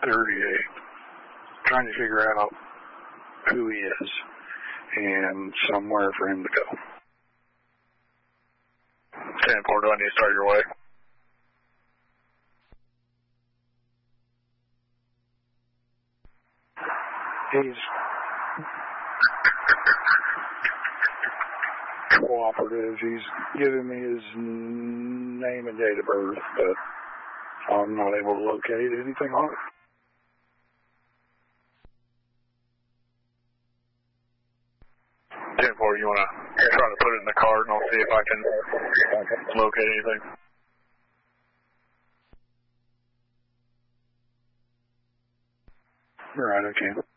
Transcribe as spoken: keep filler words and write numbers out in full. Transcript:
thirty-eight. Trying to figure out who he is and somewhere for him to go. ten four, do I need to start your way? He's cooperative. He's given me his name and date of birth, but I'm not able to locate anything on it. ten four, you want to try to put it in the card and I'll see if I can locate anything? All right, I can.